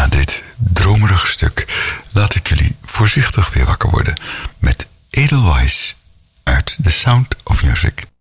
Na dit dromerige stuk laat ik jullie voorzichtig weer wakker worden met Edelweiss uit The Sound of Music.